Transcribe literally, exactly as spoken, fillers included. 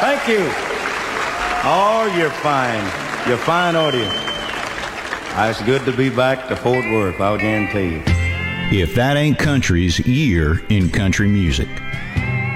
Thank you. Oh, you're fine. You're a fine audience. Uh, It's good to be back to Fort Worth, I'll guarantee you. If that ain't country's year in country music.